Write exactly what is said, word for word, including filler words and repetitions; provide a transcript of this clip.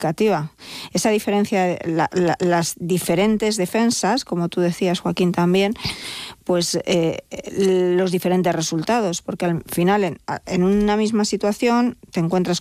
significativa. Esa diferencia, la, la, las diferentes defensas, como tú decías, Joaquín, también, pues eh, los diferentes resultados, porque al final en, en una misma situación te encuentras